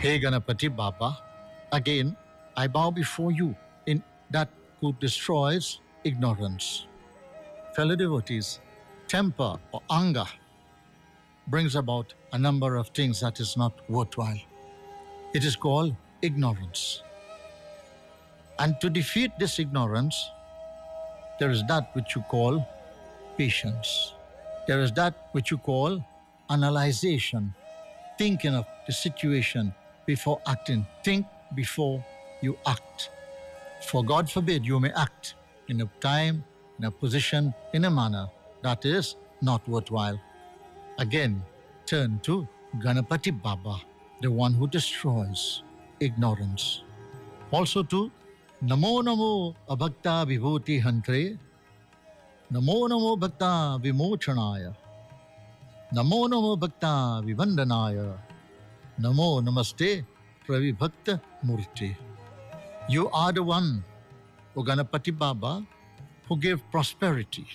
Hey Ganapati Baba, again I bow before you in that who destroys ignorance. Fellow devotees, temper or anger brings about a number of things that is not worthwhile. It is called ignorance. And to defeat this ignorance, there is that which you call patience. There is that which you call analyzation, thinking of the situation before acting. Think before you act. For God forbid you may act in a time, in a position, in a manner that is not worthwhile. Again, turn to Ganapati Baba, the one who destroys ignorance. Also to Namo Namo Abhakta Vibhuti Hantre, Namo Namo Bhakta Vimochanaya, Namo Namo Bhakta Vibhandanaya, Namo Namaste Pravibhakta Murti. You are the one, O Ganapati Baba, who gave prosperity.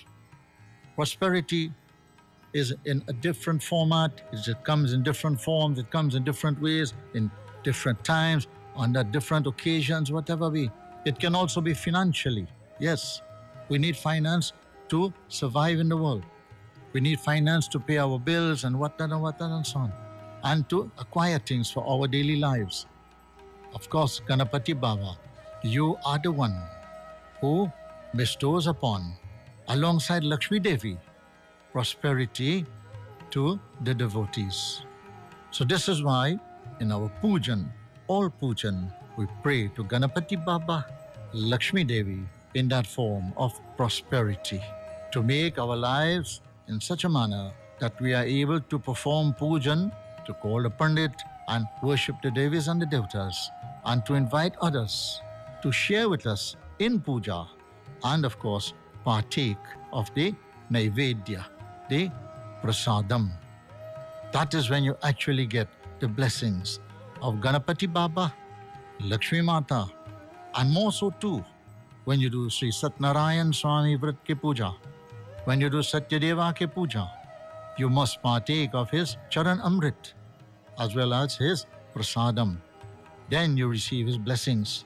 Prosperity is in a different format, it comes in different forms, it comes in different ways, in different times, under different occasions, whatever way. It can also be financially. Yes, we need finance to survive in the world. We need finance to pay our bills and whatnot and so on, and to acquire things for our daily lives. Of course, Ganapati Baba, you are the one who bestows upon, alongside Lakshmi Devi, prosperity to the devotees. So this is why in our pujan, all pujan, we pray to Ganapati Baba, Lakshmi Devi in that form of prosperity, to make our lives in such a manner that we are able to perform pujan, to call the Pandit and worship the Devis and the Devatas, and to invite others to share with us in puja, and of course partake of the Naivedya, the prasadam. That is when you actually get the blessings of Ganapati Baba, Lakshmi Mata, and more so too when you do Sri Satnarayan Swami Vrat ki puja, when you do Satyadeva ki puja, you must partake of his Charan Amrit as well as his prasadam. Then you receive his blessings.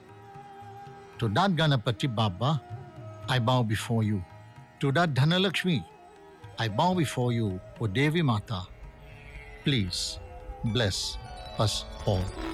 To that Ganapati Baba, I bow before you. To that Dhanalakshmi, I bow before you, O Devi Mata. Please bless us all.